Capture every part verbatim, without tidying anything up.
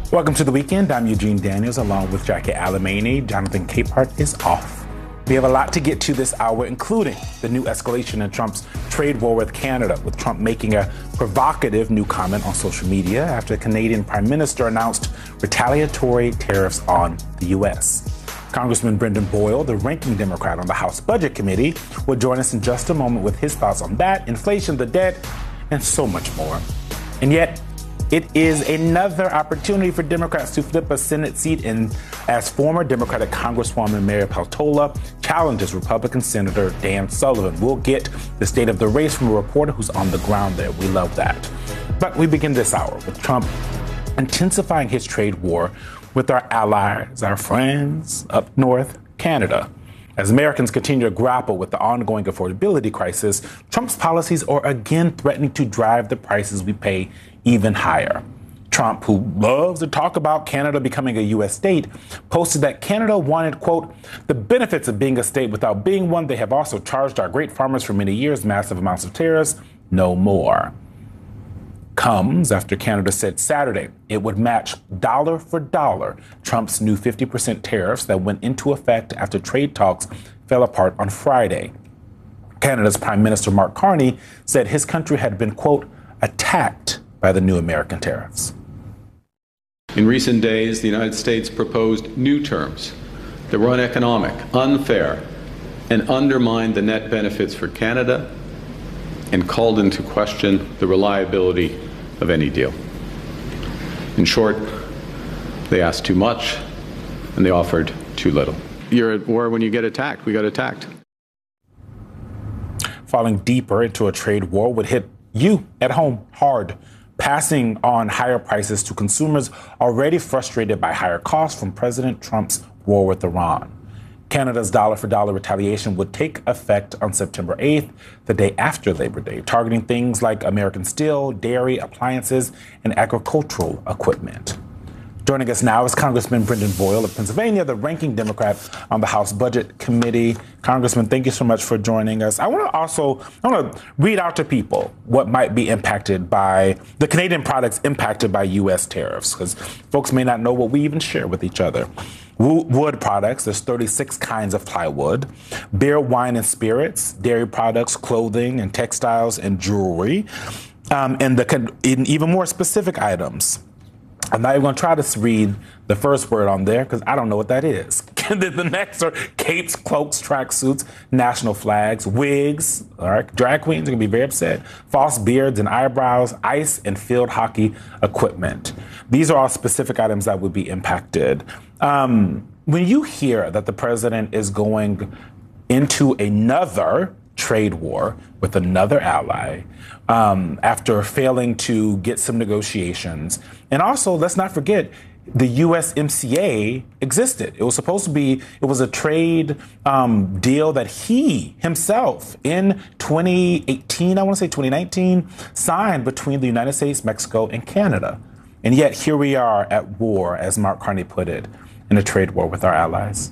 Welcome to the weekend. I'm Eugene Daniels along with Jackie Alamany. Jonathan Capehart is off. We have a lot to get to this hour, including the new escalation in Trump's trade war with Canada, with Trump making a provocative new comment on social media after the Canadian Prime Minister announced retaliatory tariffs on the U S. Congressman Brendan Boyle, the ranking Democrat on the House Budget Committee, will join us in just a moment with his thoughts on that, inflation, the debt, and so much more. And yet, it is another opportunity for Democrats to flip a Senate seat in as former Democratic Congresswoman Mary Peltola challenges Republican Senator Dan Sullivan. We'll get the state of the race from a reporter who's on the ground there. We love that. But we begin this hour with Trump intensifying his trade war with our allies, our friends up north, Canada. As Americans continue to grapple with the ongoing affordability crisis, Trump's policies are again threatening to drive the prices we pay even higher. Trump, who loves to talk about Canada becoming a U S state, posted that Canada wanted, quote, the benefits of being a state without being one. They have also charged our great farmers for many years massive amounts of tariffs. No more. Comes after Canada said Saturday it would match dollar for dollar Trump's new fifty percent tariffs that went into effect after trade talks fell apart on Friday. Canada's Prime Minister Mark Carney said his country had been, quote, attacked by the new American tariffs. In recent days, the United States proposed new terms that were uneconomic, unfair, and undermined the net benefits for Canada and called into question the reliability of any deal. In short, they asked too much and they offered too little. You're at war when you get attacked. We got attacked. Falling deeper into a trade war would hit you at home hard, passing on higher prices to consumers already frustrated by higher costs from President Trump's war with Iran. Canada's dollar-for-dollar retaliation would take effect on September eighth, the day after Labor Day, targeting things like American steel, dairy, appliances, and agricultural equipment. Joining us now is Congressman Brendan Boyle of Pennsylvania, the ranking Democrat on the House Budget Committee. Congressman, thank you so much for joining us. I want to also I want to read out to people what might be impacted by the Canadian products impacted by U S tariffs, because folks may not know what we even share with each other. Wood products, there's thirty-six kinds of plywood, beer, wine, and spirits, dairy products, clothing, and textiles, and jewelry, um, and the in even more specific items. I'm not even going to try to read the first word on there because I don't know what that is. The next are capes, cloaks, tracksuits, national flags, wigs, all right, drag queens are going to be very upset, false beards and eyebrows, ice and field hockey equipment. These are all specific items that would be impacted. Um, when you hear that the president is going into another trade war with another ally um, after failing to get some negotiations. And also, let's not forget, the U S M C A existed. It was supposed to be, it was a trade um, deal that he himself in twenty eighteen, I want to say twenty nineteen, signed between the United States, Mexico, and Canada. And yet here we are at war, as Mark Carney put it, in a trade war with our allies.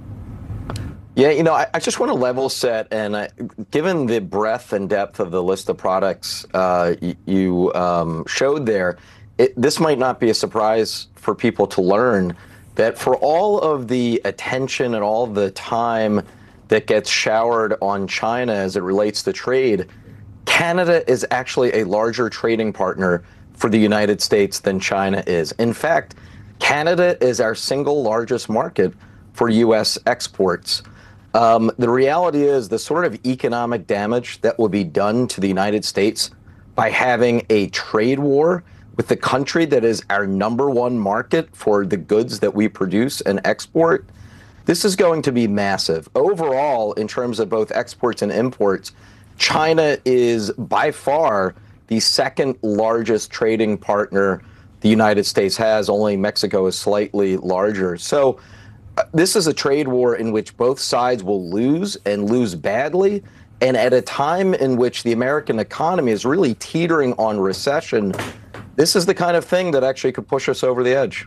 Yeah, you know, I, I just want to level set, and I, given the breadth and depth of the list of products uh, y- you um, showed there, it, this might not be a surprise for people to learn that for all of the attention and all the time that gets showered on China as it relates to trade, Canada is actually a larger trading partner for the United States than China is. In fact, Canada is our single largest market for U S exports. Um, the reality is the sort of economic damage that will be done to the United States by having a trade war with the country that is our number one market for the goods that we produce and export, this is going to be massive. Overall, in terms of both exports and imports, China is by far the second largest trading partner the United States has. Only Mexico is slightly larger. So uh, this is a trade war in which both sides will lose and lose badly. And at a time in which the American economy is really teetering on recession, this is the kind of thing that actually could push us over the edge.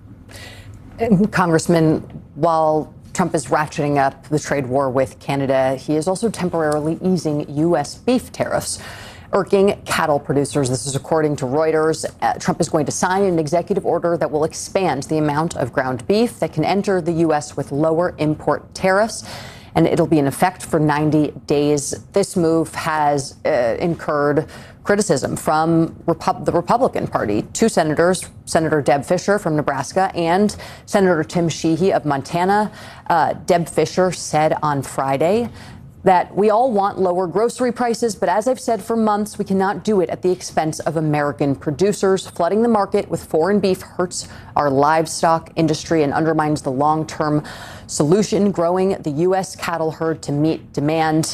Congressman, while Trump is ratcheting up the trade war with Canada, he is also temporarily easing U S beef tariffs. irking cattle producers. This is according to Reuters. Uh, Trump is going to sign an executive order that will expand the amount of ground beef that can enter the U S with lower import tariffs, and it'll be in effect for ninety days. This move has uh, incurred criticism from Repu- the Republican Party. Two senators, Senator Deb Fischer from Nebraska and Senator Tim Sheehy of Montana. Uh, Deb Fischer said on Friday that we all want lower grocery prices, but as I've said for months, we cannot do it at the expense of American producers. Flooding the market with foreign beef hurts our livestock industry and undermines the long-term solution, growing the U S cattle herd to meet demand.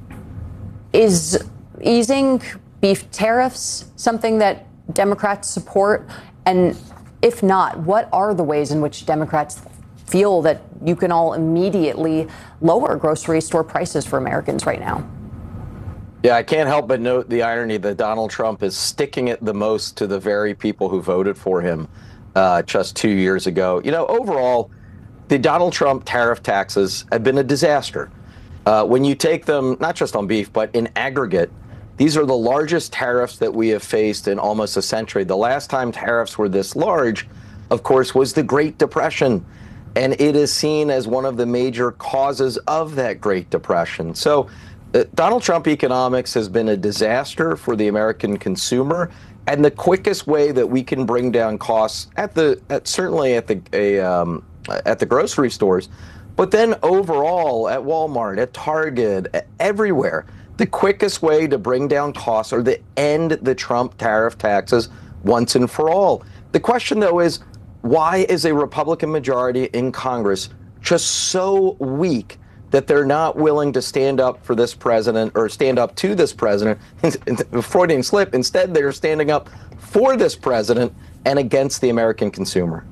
Is easing beef tariffs something that Democrats support? And if not, what are the ways in which Democrats feel that you can all immediately lower grocery store prices for Americans right now? Yeah, I can't help but note the irony that Donald Trump is sticking it the most to the very people who voted for him uh, just two years ago. You know, overall, the Donald Trump tariff taxes have been a disaster. Uh, when you take them, not just on beef, but in aggregate, these are the largest tariffs that we have faced in almost a century. The last time tariffs were this large, of course, was the Great Depression. And it is seen as one of the major causes of that Great Depression. So uh, Donald Trump economics has been a disaster for the American consumer. And the quickest way that we can bring down costs at the at, certainly at the a, um, at the grocery stores, but then overall at Walmart, at Target, at everywhere, the quickest way to bring down costs or to end the Trump tariff taxes once and for all. The question, though, is why is a Republican majority in Congress just so weak that they're not willing to stand up for this president or stand up to this president? Freudian slip. Instead, they're standing up for this president and against the American consumer.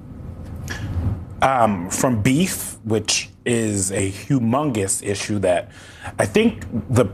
Um, from beef, which is a humongous issue that I think the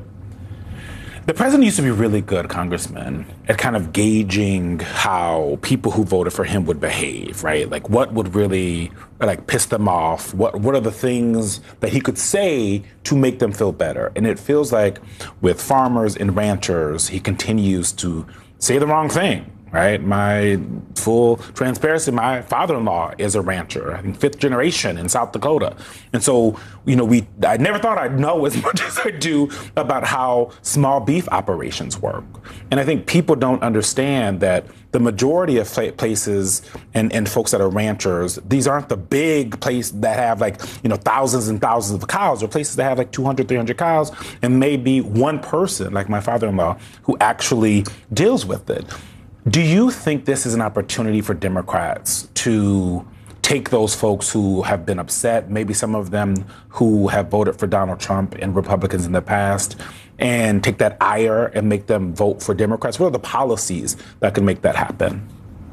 The president used to be really good, Congressman, at kind of gauging how people who voted for him would behave, right? Like what would really like piss them off? What what are the things that he could say to make them feel better? And it feels like with farmers and ranchers, he continues to say the wrong thing, right? My full transparency, my father-in-law is a rancher, I think fifth generation in South Dakota. And so, you know, we I never thought I'd know as much as I do about how small beef operations work. And I think people don't understand that the majority of places and, and folks that are ranchers, these aren't the big places that have like, you know, thousands and thousands of cows. Or places that have like two hundred, three hundred cows and maybe one person, like my father-in-law, who actually deals with it. Do you think this is an opportunity for Democrats to take those folks who have been upset, maybe some of them who have voted for Donald Trump and Republicans in the past, and take that ire and make them vote for Democrats? What are the policies that can make that happen?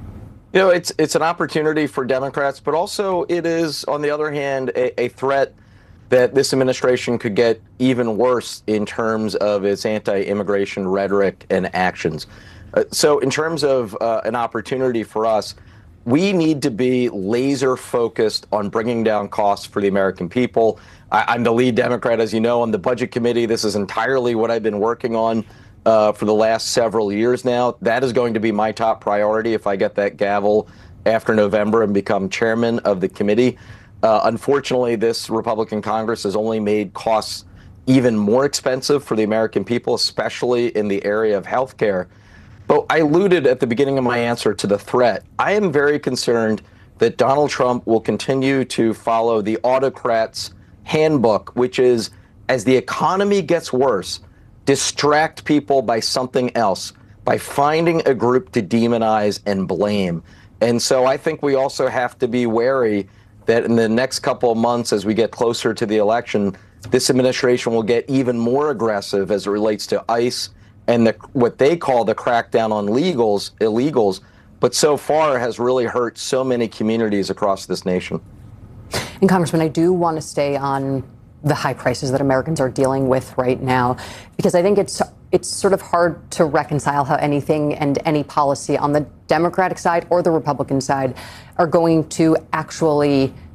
You know, it's it's an opportunity for Democrats, but also it is, on the other hand, a, a threat that this administration could get even worse in terms of its anti-immigration rhetoric and actions. Uh, so in terms of uh, an opportunity for us, we need to be laser focused on bringing down costs for the American people. I, I'm the lead Democrat, as you know, on the Budget Committee. This is entirely what I've been working on uh, for the last several years now. That is going to be my top priority if I get that gavel after November and become chairman of the committee. Uh, unfortunately, this Republican Congress has only made costs even more expensive for the American people, especially in the area of health care. But I alluded at the beginning of my answer to the threat. I am very concerned that Donald Trump will continue to follow the autocrat's handbook, which is, as the economy gets worse, distract people by something else, by finding a group to demonize and blame. And so I think we also have to be wary that in the next couple of months, as we get closer to the election, this administration will get even more aggressive as it relates to ICE and the, what they call the crackdown on legals, illegals, but so far has really hurt so many communities across this nation. And Congressman, I do want to stay on the high prices that Americans are dealing with right now, because I think it's it's sort of hard to reconcile how anything and any policy on the Democratic side or the Republican side are going to actually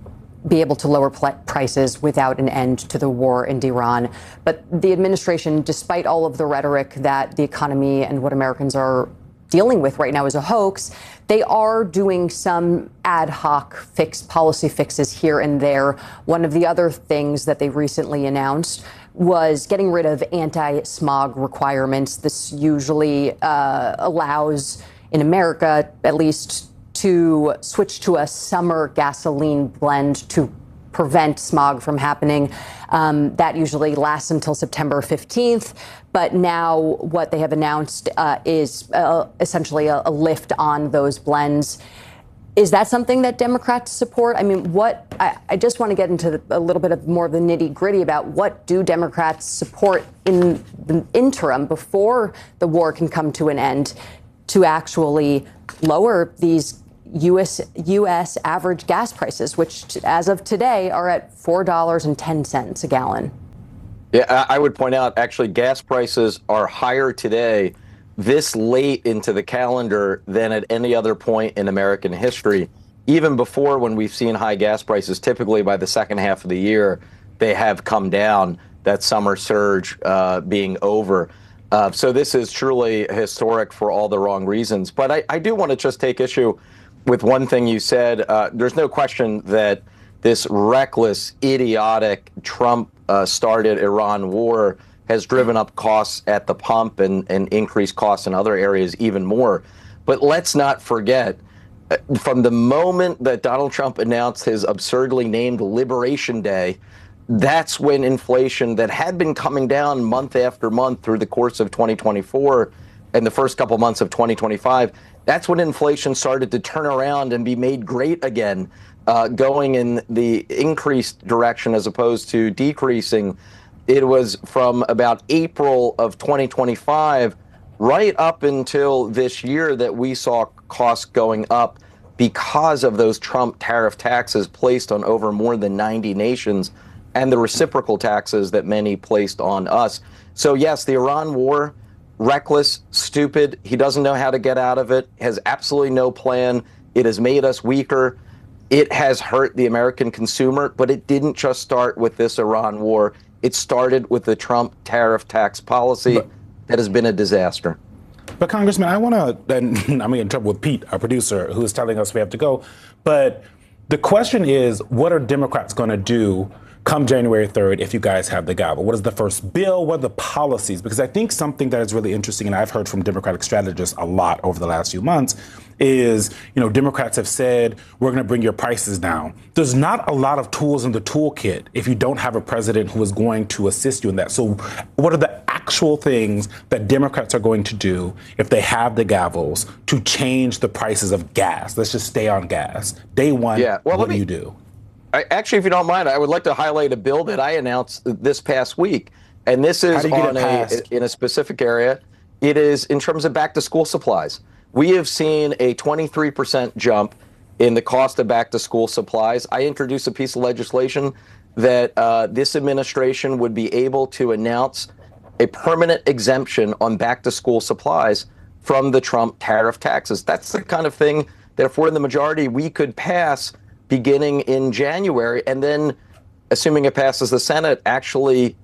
be able to lower pl- prices without an end to the war in Iran. But the administration, despite all of the rhetoric that the economy and what Americans are dealing with right now is a hoax, they are doing some ad hoc fix policy fixes here and there. One of the other things that they recently announced was getting rid of anti-smog requirements. This usually uh, allows, in America at least, to switch to a summer gasoline blend to prevent smog from happening. Um, that usually lasts until September fifteenth. But now what they have announced uh, is uh, essentially a, a lift on those blends. Is that something that Democrats support? I mean, what I, I just want to get into the, a little bit of more of the nitty gritty about what do Democrats support in the interim before the war can come to an end to actually lower these U S U S average gas prices, which as of today are at four dollars and ten cents a gallon. Yeah, I would point out, actually, gas prices are higher today, this late into the calendar, than at any other point in American history. Even before, when we've seen high gas prices, typically by the second half of the year, they have come down, that summer surge uh, being over. Uh, so this is truly historic for all the wrong reasons. But I, I do want to just take issue with one thing you said. Uh, there's no question that this reckless, idiotic, Trump-started uh, Iran war has driven up costs at the pump and, and increased costs in other areas even more. But let's not forget, uh, from the moment that Donald Trump announced his absurdly named Liberation Day, that's when inflation that had been coming down month after month through the course of twenty twenty-four and the first couple months of twenty twenty-five, that's when inflation started to turn around and be made great again, uh, going in the increased direction as opposed to decreasing. It was from about April of twenty twenty-five right up until this year that we saw costs going up because of those Trump tariff taxes placed on over more than ninety nations and the reciprocal taxes that many placed on us. So yes, the Iran war, reckless, stupid. He doesn't know how to get out of it, has absolutely no plan. It has made us weaker. It has hurt the American consumer, but it didn't just start with this Iran war. It started with the Trump tariff tax policy but, that has been a disaster. But Congressman, I want to, and I'm getting in trouble with Pete, our producer, who is telling us we have to go. But the question is, what are Democrats going to do come January third if you guys have the gavel? What is the first bill? What are the policies? Because I think something that is really interesting, and I've heard from Democratic strategists a lot over the last few months, is, you know, Democrats have said, we're going to bring your prices down. There's not a lot of tools in the toolkit if you don't have a president who is going to assist you in that. So what are the actual things that Democrats are going to do if they have the gavels to change the prices of gas? Let's just stay on gas. Day one, yeah. well, what do me- you do? I, actually, if you don't mind, I would like to highlight a bill that I announced this past week. And this is on a, in a specific area. It is in terms of back to school supplies. We have seen a twenty-three percent jump in the cost of back to school supplies. I introduced a piece of legislation that uh, this administration would be able to announce a permanent exemption on back to school supplies from the Trump tariff taxes. That's the kind of thing that if we're in the majority, we could pass beginning in January, and then, assuming it passes the Senate, actually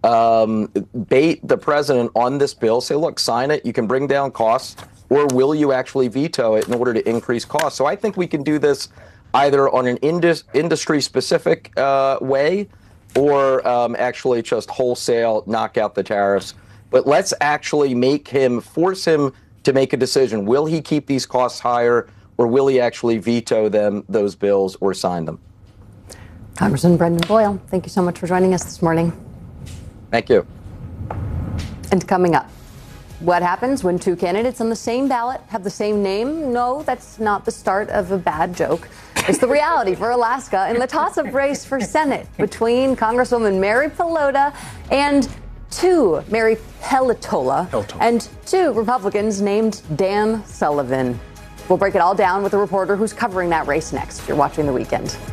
um, bait the president on this bill, say, look, sign it, you can bring down costs, or will you actually veto it in order to increase costs? So I think we can do this either on an indus- industry-specific uh, way or um, actually just wholesale knock out the tariffs. But let's actually make him, force him to make a decision. Will he keep these costs higher, or will he actually veto them, those bills, or sign them? Congressman Brendan Boyle, thank you so much for joining us this morning. Thank you. And coming up, what happens when two candidates on the same ballot have the same name? No, that's not the start of a bad joke. It's the reality for Alaska in the toss-up race for Senate between Congresswoman Mary Peltola and two, Mary Peltola, Peltola, and two Republicans named Dan Sullivan. We'll break it all down with a reporter who's covering that race next. You're watching The Weekend.